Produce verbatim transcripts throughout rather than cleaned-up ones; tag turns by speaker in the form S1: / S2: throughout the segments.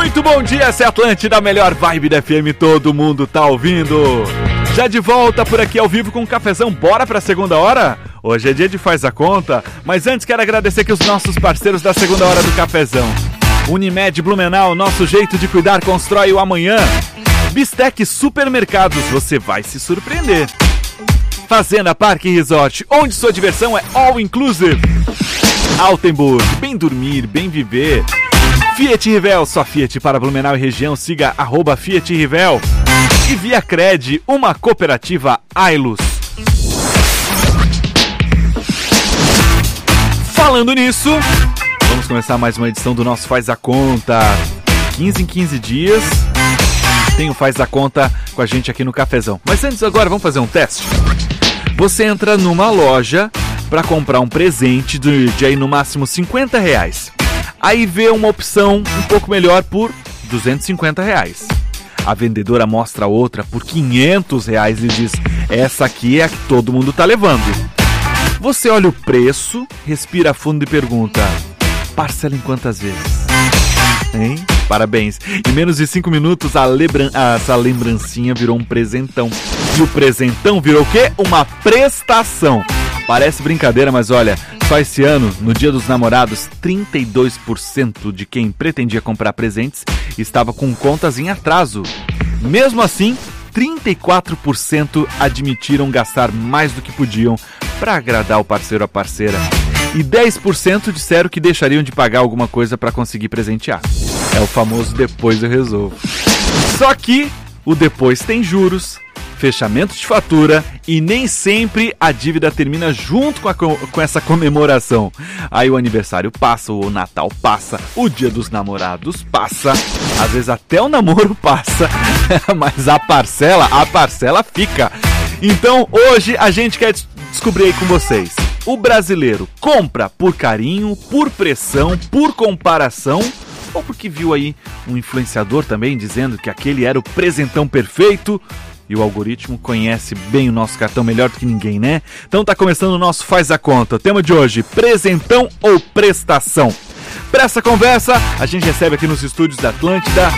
S1: Muito bom dia, essa é a Atlântida, a melhor vibe da F M, todo mundo tá ouvindo. Já de volta por aqui ao vivo com um cafezão, bora pra segunda hora? Hoje é dia de Faz a Conta, mas antes quero agradecer aqui os nossos parceiros da segunda hora do cafezão. Unimed Blumenau, nosso jeito de cuidar constrói o amanhã. Bistec Supermercados, você vai se surpreender. Fazenda Parque Resort, onde sua diversão é all inclusive. Altenburg, bem dormir, bem viver. Fiat Rivel, só Fiat para Blumenau e região, siga arroba Fiat Rivel. E Via Cred, uma cooperativa Ailus. Falando nisso, vamos começar mais uma edição do nosso Faz a Conta. quinze em quinze dias, tem o Faz a Conta com a gente aqui no cafezão. Mas antes agora, vamos fazer um teste. Você entra numa loja para comprar um presente de, de aí no máximo cinquenta reais. Aí vê uma opção um pouco melhor por duzentos e cinquenta reais. A vendedora mostra outra por quinhentos reais e diz: essa aqui é a que todo mundo tá levando. Você olha o preço, respira fundo e pergunta: parcela em quantas vezes? Hein? Parabéns. Em menos de cinco minutos, a lebran... essa lembrancinha virou um presentão. E o presentão virou o quê? Uma prestação. Parece brincadeira, mas olha, só esse ano, no Dia dos Namorados, trinta e dois por cento de quem pretendia comprar presentes estava com contas em atraso. Mesmo assim, trinta e quatro por cento admitiram gastar mais do que podiam para agradar o parceiro ou a parceira. E dez por cento disseram que deixariam de pagar alguma coisa para conseguir presentear. É o famoso depois eu resolvo. Só que o depois tem juros, fechamento de fatura e nem sempre a dívida termina junto com, a, com essa comemoração. Aí o aniversário passa, o Natal passa, o Dia dos Namorados passa, às vezes até o namoro passa, mas a parcela, a parcela fica. Então hoje a gente quer descobrir aí com vocês: o brasileiro compra por carinho, por pressão, por comparação, ou porque viu aí um influenciador também dizendo que aquele era o presentão perfeito? E o algoritmo conhece bem o nosso cartão melhor do que ninguém, né? Então tá começando o nosso Faz a Conta. O tema de hoje: presentão ou prestação? Para essa conversa, a gente recebe aqui nos estúdios da Atlântida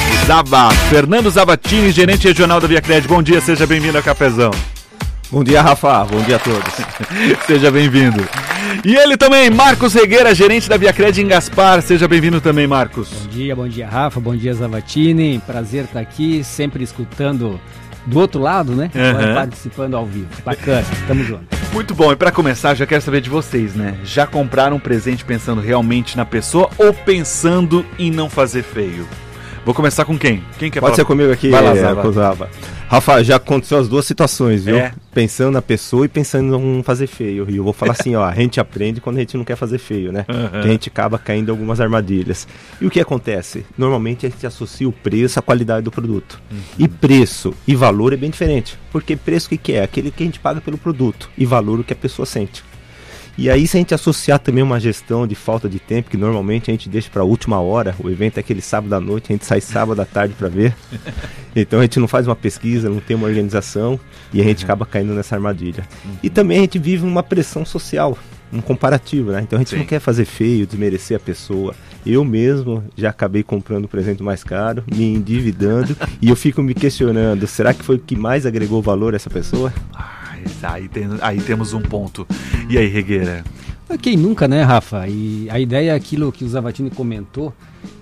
S1: Zaba, Fernando Zavatini, gerente regional da Via Cred. Bom dia, seja bem-vindo ao Cafezão.
S2: Bom dia, Rafa. Bom dia a todos.
S1: Seja bem-vindo. E ele também, Marcos Regueira, gerente da Via Cred em Gaspar. Seja bem-vindo também, Marcos.
S3: Bom dia, bom dia, Rafa. Bom dia, Zavatini. Prazer estar aqui, sempre escutando do outro lado, né? Uhum. Participando ao vivo. Bacana, tamo junto.
S1: Muito bom, e para começar, já quero saber de vocês, né? Já compraram um presente pensando realmente na pessoa ou pensando em não fazer feio? Vou começar com quem? Quem quer
S2: Pode
S1: falar?
S2: ser comigo aqui,
S1: Vai lá,
S2: é, Zava. Rafa, já aconteceu as duas situações, viu?
S1: É.
S2: Pensando na pessoa e pensando em não fazer feio. E eu vou falar assim, ó, a gente aprende quando a gente não quer fazer feio, né? Uhum. A gente acaba caindo em algumas armadilhas. E o que acontece? Normalmente a gente associa o preço à qualidade do produto. Uhum. E preço e valor é bem diferente. Porque preço o que, que é? Aquele que a gente paga pelo produto. E valor o que a pessoa sente. E aí, se a gente associar também uma gestão de falta de tempo, que normalmente a gente deixa para a última hora, o evento é aquele sábado à noite, a gente sai sábado à tarde para ver. Então a gente não faz uma pesquisa, não tem uma organização e a gente acaba caindo nessa armadilha. Uhum. E também a gente vive uma pressão social, um comparativo, né? Então a gente Sim. não quer fazer feio, desmerecer a pessoa. Eu mesmo já acabei comprando o presente mais caro, me endividando e eu fico me questionando, será que foi o que mais agregou valor a essa pessoa?
S1: Aí, tem, aí temos um ponto. E aí, Regueira?
S3: Quem nunca, né, Rafa? E a ideia é aquilo que o Zavatini comentou,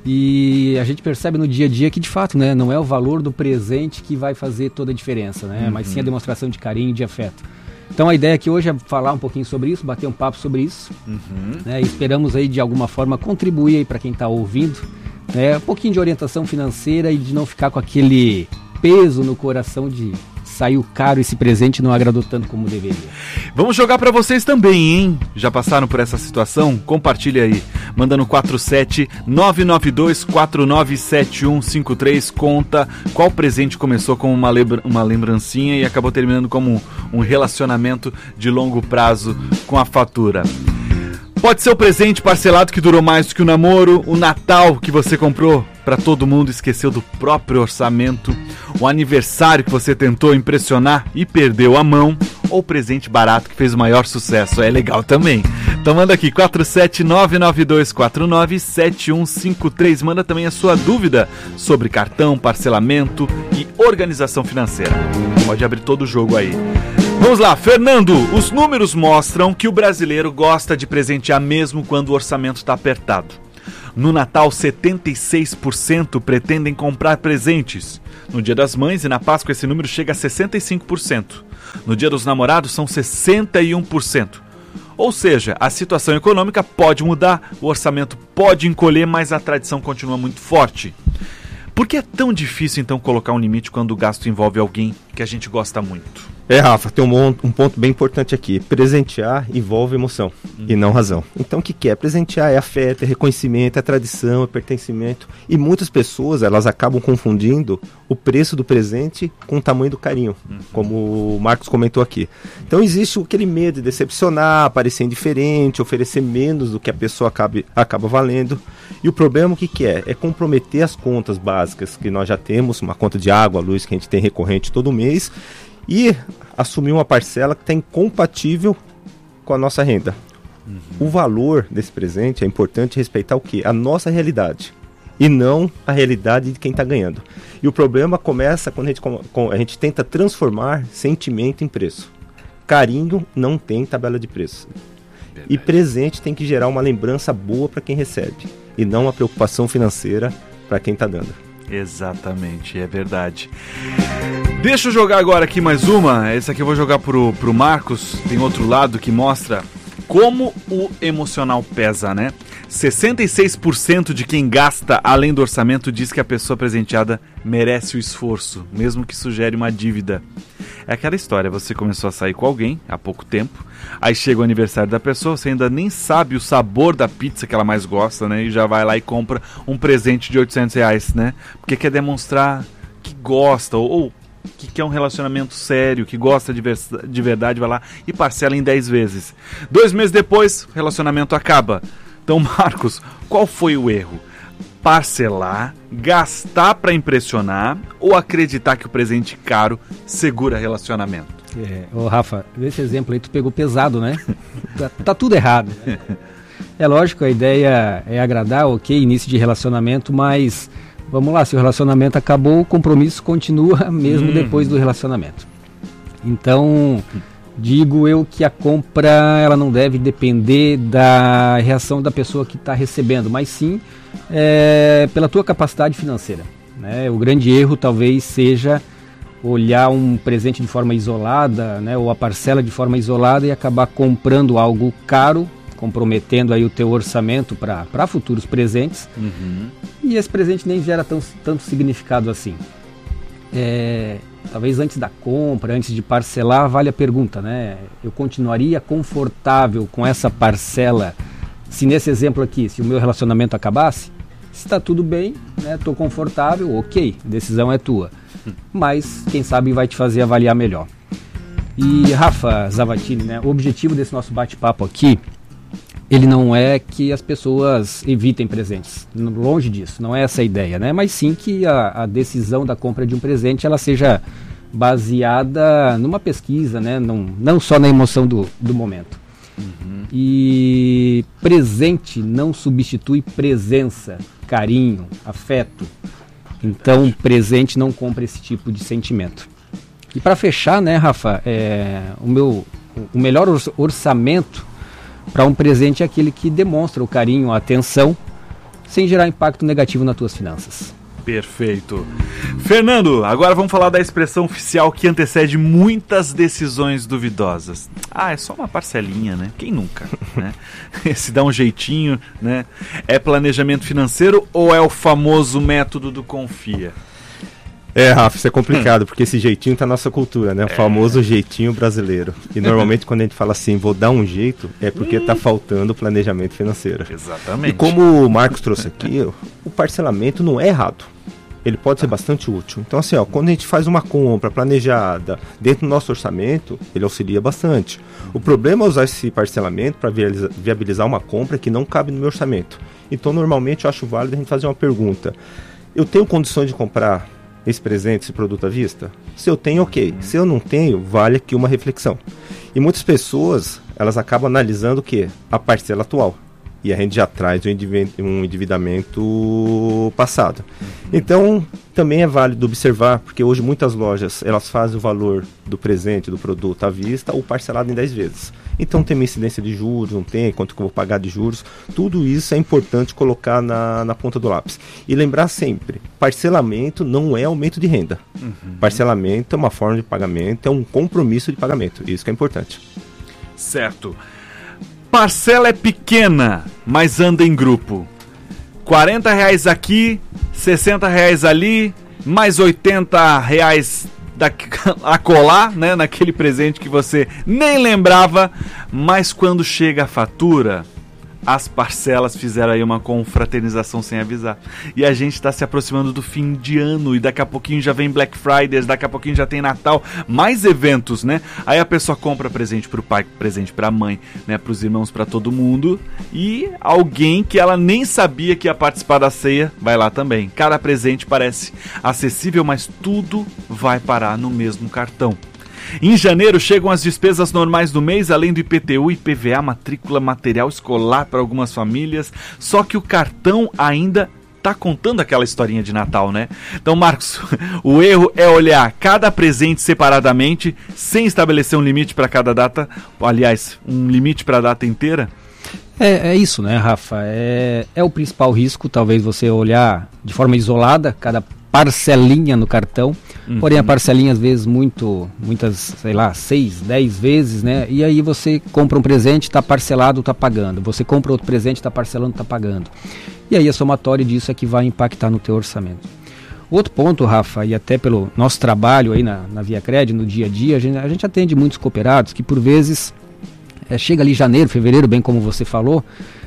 S3: e a gente percebe no dia a dia que, de fato, né, não é o valor do presente que vai fazer toda a diferença, né? Uhum. Mas sim a demonstração de carinho e de afeto. Então a ideia aqui hoje é falar um pouquinho sobre isso, bater um papo sobre isso. Uhum. Né? E esperamos aí de alguma forma contribuir aí para quem está ouvindo, né? Um pouquinho de orientação financeira e de não ficar com aquele peso no coração de saiu caro esse presente, não agradou tanto como deveria.
S1: Vamos jogar para vocês também, hein? Já passaram por essa situação? Compartilha aí, manda no quatro sete nove nove dois quatro nove sete um cinco três, conta qual presente começou como uma, lembra- uma lembrancinha e acabou terminando como um relacionamento de longo prazo com a fatura. Pode ser o presente parcelado que durou mais do que o namoro, o Natal que você comprou para todo mundo, esqueceu do próprio orçamento, o aniversário que você tentou impressionar e perdeu a mão, ou o presente barato que fez o maior sucesso. É legal também. Então manda aqui, quatro sete nove nove dois quatro nove sete um cinco três. Manda também a sua dúvida sobre cartão, parcelamento e organização financeira. Pode abrir todo o jogo aí. Vamos lá, Fernando, os números mostram que o brasileiro gosta de presentear mesmo quando o orçamento está apertado. No Natal, setenta e seis por cento pretendem comprar presentes. No Dia das Mães e na Páscoa, esse número chega a sessenta e cinco por cento. No Dia dos Namorados, são sessenta e um por cento. Ou seja, a situação econômica pode mudar, o orçamento pode encolher, mas a tradição continua muito forte. Por que é tão difícil, então, colocar um limite quando o gasto envolve alguém que a gente gosta muito?
S2: É, Rafa, tem um, um ponto bem importante aqui. Presentear envolve emoção hum. e não razão. Então, o que, que é? Presentear é afeto, é reconhecimento, é tradição, é pertencimento. E muitas pessoas, elas acabam confundindo o preço do presente com o tamanho do carinho, hum. como o Marcos comentou aqui. Então, existe aquele medo de decepcionar, parecer indiferente, oferecer menos do que a pessoa acaba, acaba valendo. E o problema, o que, que é? É comprometer as contas básicas que nós já temos, uma conta de água, luz que a gente tem recorrente todo mês, e assumir uma parcela que está incompatível com a nossa renda. Uhum. O valor desse presente é importante respeitar o quê? A nossa realidade, e não a realidade de quem está ganhando. E o problema começa quando a gente, a gente tenta transformar sentimento em preço. Carinho não tem tabela de preço. Verdade. E presente tem que gerar uma lembrança boa para quem recebe, e não uma preocupação financeira para quem está dando.
S1: Exatamente, é verdade. Deixa eu jogar agora aqui mais uma. Esse aqui eu vou jogar pro, pro Marcos. Tem outro lado que mostra como o emocional pesa, né? sessenta e seis por cento de quem gasta além do orçamento diz que a pessoa presenteada merece o esforço, mesmo que sugere uma dívida. É aquela história, você começou a sair com alguém há pouco tempo, aí chega o aniversário da pessoa, você ainda nem sabe o sabor da pizza que ela mais gosta, né? E já vai lá e compra um presente de oitocentos reais, né? Porque quer demonstrar que gosta, ou, ou que quer um relacionamento sério, que gosta de, vers- de verdade, vai lá e parcela em dez vezes. Dois meses depois, o relacionamento acaba. Então, Marcos, qual foi o erro? Parcelar, gastar para impressionar ou acreditar que o presente caro segura relacionamento?
S3: É, ô Rafa, esse exemplo aí tu pegou pesado, né? tá, tá tudo errado. Né? É lógico, a ideia é agradar, ok, início de relacionamento, mas vamos lá, se o relacionamento acabou, o compromisso continua mesmo hum. depois do relacionamento. Então, digo eu que a compra ela não deve depender da reação da pessoa que está recebendo, mas sim é, pela tua capacidade financeira. Né? O grande erro talvez seja olhar um presente de forma isolada, né, ou a parcela de forma isolada e acabar comprando algo caro, comprometendo aí o teu orçamento para futuros presentes, uhum. e esse presente nem gera tão, tanto significado assim. É, talvez antes da compra, antes de parcelar, vale a pergunta, né? Eu continuaria confortável com essa parcela se nesse exemplo aqui, se o meu relacionamento acabasse? Se está tudo bem, né, estou confortável, ok, a decisão é tua. Mas quem sabe vai te fazer avaliar melhor. E Rafa Zavattini, né, o objetivo desse nosso bate-papo aqui, ele não é que as pessoas evitem presentes, longe disso, não é essa a ideia, né? Mas sim que a, a decisão da compra de um presente ela seja baseada numa pesquisa, né? não, não só na emoção do, do momento. Uhum. E presente não substitui presença, carinho, afeto. Então presente não compra esse tipo de sentimento. E para fechar, né, Rafa, é, o, meu, o melhor orçamento para um presente é aquele que demonstra o carinho, a atenção, sem gerar impacto negativo nas tuas finanças.
S1: Perfeito. Fernando, agora vamos falar da expressão oficial que antecede muitas decisões duvidosas. Ah, é só uma parcelinha, né? Quem nunca, né? Se dá um jeitinho, né? É planejamento financeiro ou é o famoso método do confia?
S2: É, Rafa, isso é complicado, porque esse jeitinho tá na nossa cultura, né? O é. famoso jeitinho brasileiro. E normalmente quando a gente fala assim, vou dar um jeito, é porque tá faltando planejamento financeiro.
S1: Exatamente.
S2: E como o Marcos trouxe aqui, o parcelamento não é errado. Ele pode ser bastante útil. Então assim, ó, quando a gente faz uma compra planejada dentro do nosso orçamento, ele auxilia bastante. O problema é usar esse parcelamento para viabilizar uma compra que não cabe no meu orçamento. Então normalmente eu acho válido a gente fazer uma pergunta. Eu tenho condições de comprar esse presente, esse produto à vista? Se eu tenho, ok. Se eu não tenho, vale aqui uma reflexão. E muitas pessoas elas acabam analisando o quê? A parcela atual. E a gente já traz um endividamento passado. Então, também é válido observar, porque hoje muitas lojas, elas fazem o valor do presente, do produto à vista, ou parcelado em dez vezes. Então tem uma incidência de juros, não tem, quanto que eu vou pagar de juros. Tudo isso é importante colocar na, na ponta do lápis. E lembrar sempre, parcelamento não é aumento de renda. Uhum. Parcelamento é uma forma de pagamento, é um compromisso de pagamento. Isso que é importante.
S1: Certo. Parcela é pequena, mas anda em grupo. quarenta reais aqui, sessenta reais ali, mais oitenta reais da, a colar, né, naquele presente que você nem lembrava. Mas quando chega a fatura, as parcelas fizeram aí uma confraternização sem avisar. E a gente está se aproximando do fim de ano e daqui a pouquinho já vem Black Friday, daqui a pouquinho já tem Natal, mais eventos, né? Aí a pessoa compra presente pro pai, presente pra mãe, né? Pros irmãos, pra todo mundo. E alguém que ela nem sabia que ia participar da ceia vai lá também. Cada presente parece acessível, mas tudo vai parar no mesmo cartão. Em janeiro chegam as despesas normais do mês, além do I P T U, I P V A, matrícula, material escolar para algumas famílias. Só que o cartão ainda tá contando aquela historinha de Natal, né? Então, Marcos, o erro é olhar cada presente separadamente, sem estabelecer um limite para cada data. Aliás, um limite para a data inteira.
S3: É, é isso, né, Rafa? É, é o principal risco, talvez você olhar de forma isolada cada parcelinha no cartão, uhum. Porém a parcelinha às vezes muito, muitas, sei lá, seis, dez vezes, né? E aí você compra um presente, está parcelado, está pagando. Você compra outro presente, está parcelando, está pagando. E aí a somatória disso é que vai impactar no teu orçamento. Outro ponto, Rafa, e até pelo nosso trabalho aí na, na ViaCred, no dia a dia, a gente, a gente atende muitos cooperados que por vezes é, chega ali janeiro, fevereiro, bem como você falou,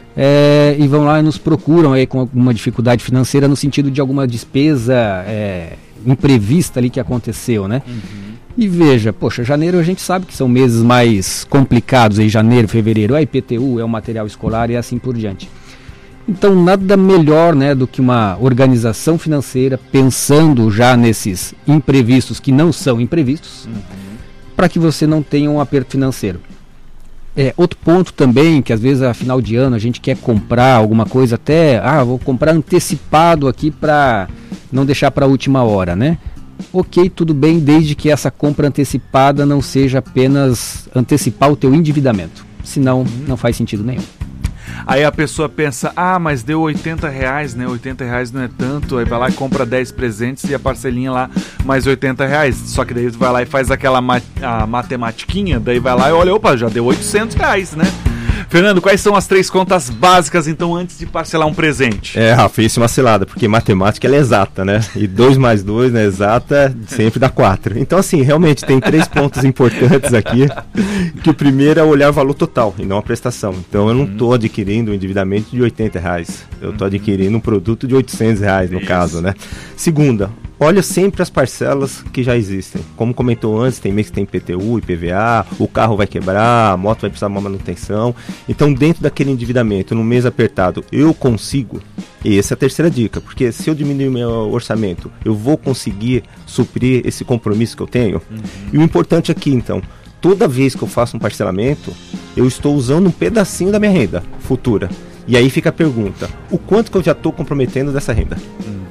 S3: É, e vão lá e nos procuram aí com alguma dificuldade financeira no sentido de alguma despesa é, imprevista ali que aconteceu, né? Uhum. E veja, poxa, janeiro a gente sabe que são meses mais complicados aí, janeiro, fevereiro, é I P T U, é o material escolar e assim por diante. Então nada melhor, né, do que uma organização financeira pensando já nesses imprevistos que não são imprevistos, uhum. para que você não tenha um aperto financeiro. É, outro ponto também, que às vezes a final de ano a gente quer comprar alguma coisa até, ah, vou comprar antecipado aqui para não deixar para a última hora, né? Ok, tudo bem, desde que essa compra antecipada não seja apenas antecipar o teu endividamento, senão não faz sentido nenhum.
S1: Aí a pessoa pensa, ah, mas deu oitenta reais, né? oitenta reais não é tanto. Aí vai lá e compra dez presentes e a parcelinha lá mais oitenta reais. Só que daí vai lá e faz aquela ma- a matematiquinha, daí vai lá e olha, opa, já deu oitocentos reais, né? Fernando, quais são as três contas básicas, então, antes de parcelar um presente?
S2: É, Rafa, isso é uma cilada, porque matemática ela é exata, né? E dois mais dois, né, exata, sempre dá quatro. Então, assim, realmente tem três pontos importantes aqui, que o primeiro é olhar o valor total e não a prestação. Então, eu não estou adquirindo um endividamento de oitenta reais, eu estou adquirindo um produto de oitocentos reais, no isso. caso, né? Segunda, olha sempre as parcelas que já existem. Como comentou antes, tem mês que tem I P T U, I P V A, o carro vai quebrar, a moto vai precisar de uma manutenção. Então, dentro daquele endividamento, no mês apertado, eu consigo, e essa é a terceira dica, porque se eu diminuir o meu orçamento, eu vou conseguir suprir esse compromisso que eu tenho. Uhum. E o importante aqui, então, toda vez que eu faço um parcelamento, eu estou usando um pedacinho da minha renda futura. E aí fica a pergunta, o quanto que eu já estou comprometendo dessa renda?
S1: Uhum.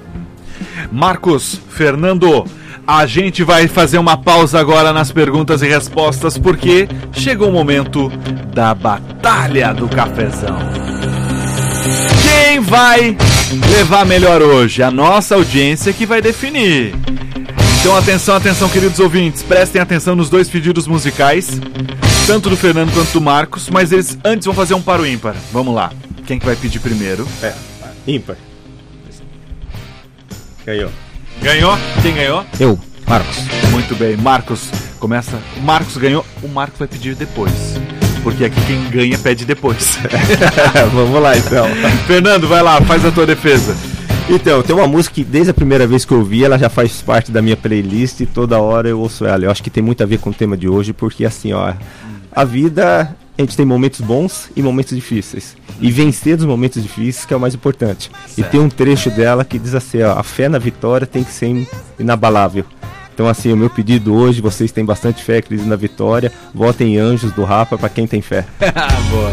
S1: Marcos, Fernando, a gente vai fazer uma pausa agora nas perguntas e respostas, porque chegou o momento da Batalha do Cafezão. Quem vai levar melhor hoje? A nossa audiência que vai definir. Então atenção, atenção, queridos ouvintes, prestem atenção nos dois pedidos musicais, tanto do Fernando quanto do Marcos, mas eles antes vão fazer um par ou ímpar. Vamos lá, quem que vai pedir primeiro?
S2: É, ímpar. Ganhou.
S1: Ganhou? Quem ganhou?
S3: Eu, Marcos.
S1: Muito bem, Marcos, começa. O Marcos ganhou, o Marcos vai pedir depois. Porque aqui quem ganha pede depois.
S2: Vamos lá então.
S1: Fernando, vai lá, faz a tua defesa.
S2: Então, tem uma música que desde a primeira vez que eu ouvi, ela já faz parte da minha playlist e toda hora eu ouço ela. Eu acho que tem muito a ver com o tema de hoje, porque assim, ó, a vida, a gente tem momentos bons e momentos difíceis. E vencer dos momentos difíceis que é o mais importante. Certo. E tem um trecho dela que diz assim, ó, a fé na vitória tem que ser inabalável. Então, assim, o meu pedido hoje, vocês têm bastante fé, crise na vitória, votem em Anjos do Rafa para quem tem fé.
S1: Boa.